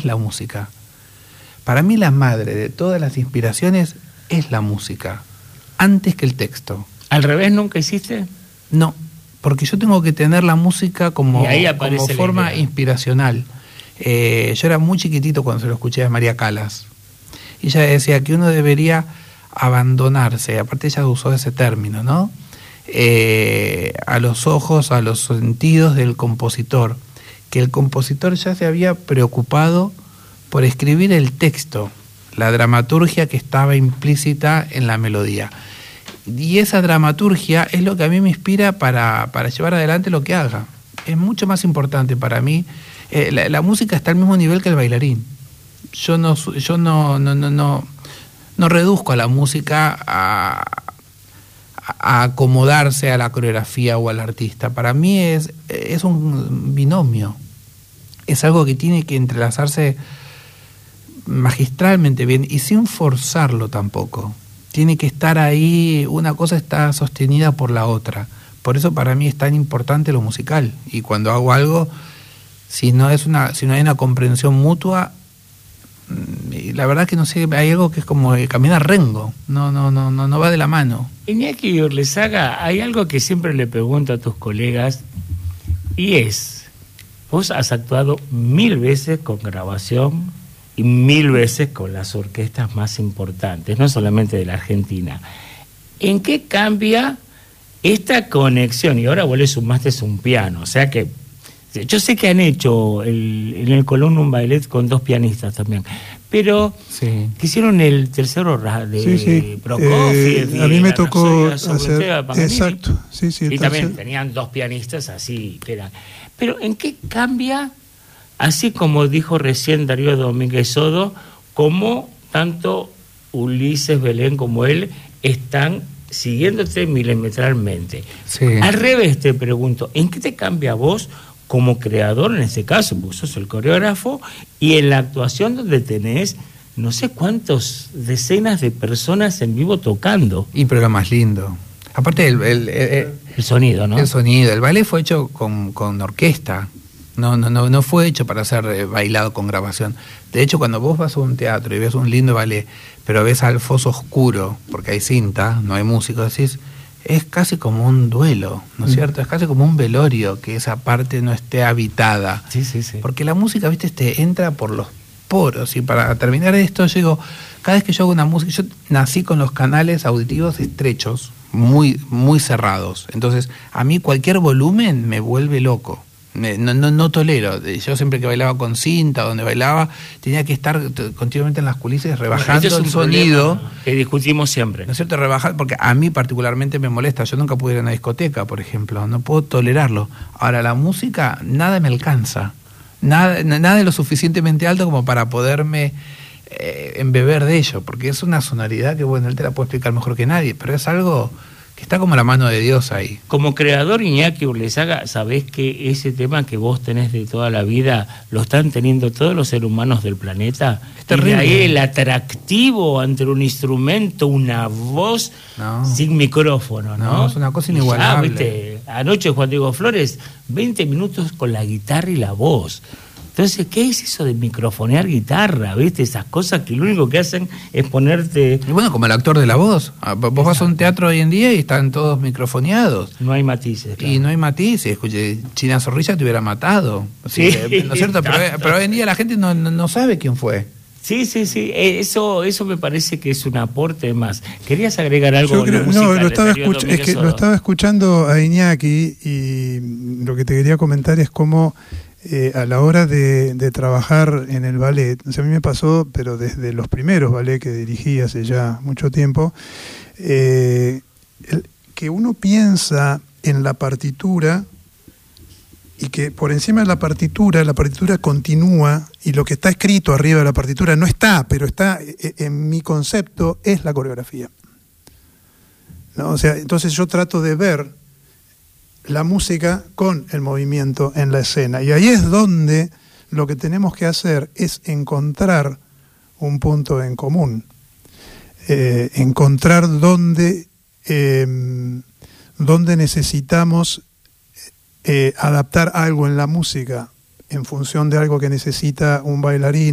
es la música. Para mí la madre de todas las inspiraciones es la música, antes que el texto. ¿Al revés nunca hiciste? No, porque yo tengo que tener la música como forma inspiracional. Yo era muy chiquitito cuando se lo escuché a María Callas. Y ella decía que uno debería abandonarse, aparte ella usó ese término, ¿no? A los ojos, a los sentidos del compositor, que el compositor ya se había preocupado por escribir el texto, la dramaturgia que estaba implícita en la melodía. Y esa dramaturgia es lo que a mí me inspira para llevar adelante lo que haga. Es mucho más importante para mí. La música está al mismo nivel que el bailarín. Yo no reduzco a la música a acomodarse a la coreografía o al artista. Para mí es un binomio. Es algo que tiene que entrelazarse magistralmente bien y sin forzarlo tampoco. Tiene que estar ahí, una cosa está sostenida por la otra. Por eso para mí es tan importante lo musical. Y cuando hago algo, si no hay una comprensión mutua, la verdad que no sé, hay algo que es como caminar rengo, no va de la mano. Iñaki Urlezaga, hay algo que siempre le pregunto a tus colegas, y es, vos has actuado 1000 veces con grabación y 1000 veces con las orquestas más importantes, no solamente de la Argentina. ¿En qué cambia esta conexión? Y ahora vos le sumaste un piano, o sea que yo sé que han hecho en el Colón un ballet con 2 pianistas también, pero sí, que hicieron el tercero de Prokofiev. A mí me tocó hacer... Exacto. Sí, y también tenían 2 pianistas así que eran. Pero ¿en qué cambia? Así como dijo recién Darío Domínguez Sodo, como tanto Ulises Belén como él están siguiéndote milimetralmente. Sí. Al revés te pregunto, ¿en qué te cambia a vos como creador en este caso? Porque sos el coreógrafo y en la actuación donde tenés no sé cuántas decenas de personas en vivo tocando. Y pero lo más lindo. Aparte el sonido, ¿no? El sonido. El ballet fue hecho con orquesta. No fue hecho para ser bailado con grabación. De hecho, cuando vos vas a un teatro y ves un lindo ballet, pero ves al foso oscuro, porque hay cinta, no hay músico, decís, es casi como un duelo, ¿no es cierto? Es casi como un velorio, que esa parte no esté habitada. Sí. Porque la música, viste, entra por los poros. Y para terminar esto, yo digo, cada vez que yo hago una música, yo nací con los canales auditivos estrechos, muy, muy cerrados. Entonces, a mí cualquier volumen me vuelve loco. No tolero. Yo siempre que bailaba con cinta, donde bailaba, tenía que estar continuamente en las culisas rebajando el sonido. Que discutimos siempre. ¿No es cierto? Rebajar, porque a mí particularmente me molesta. Yo nunca pude ir a una discoteca, por ejemplo. No puedo tolerarlo. Ahora, la música, nada me alcanza. Nada de lo suficientemente alto como para poderme embeber de ello. Porque es una sonoridad que, bueno, él te la puede explicar mejor que nadie, pero es algo que está como la mano de Dios ahí. Como creador, Iñaki Urlezaga, ¿sabés que ese tema que vos tenés de toda la vida lo están teniendo todos los seres humanos del planeta? Es terrible. Y ahí el atractivo ante un instrumento, una voz sin micrófono, ¿no? No, es una cosa inigualable. ¿Viste? Anoche Juan Diego Flores, 20 minutos con la guitarra y la voz. Entonces, ¿qué es eso de microfonear guitarra? ¿Viste? Esas cosas que lo único que hacen es ponerte... Y bueno, como el actor de la voz. Vos vas a un teatro hoy en día y están todos microfoneados. No hay matices. Claro. Y no hay matices. Escuche, China Zorrilla te hubiera matado. Sí, ¿no es cierto? Pero hoy en día la gente no sabe quién fue. Sí. Eso me parece que es un aporte más. ¿Querías agregar algo? Yo creo, lo estaba escuchando a Iñaki y lo que te quería comentar es cómo... a la hora de trabajar en el ballet, o sea, a mí me pasó, pero desde los primeros ballets que dirigí hace ya mucho tiempo, que uno piensa en la partitura y que por encima de la partitura continúa y lo que está escrito arriba de la partitura no está, pero está, en mi concepto, es la coreografía, ¿no? O sea, entonces yo trato de ver la música con el movimiento en la escena. Y ahí es donde lo que tenemos que hacer es encontrar un punto en común. Encontrar dónde necesitamos adaptar algo en la música en función de algo que necesita un bailarín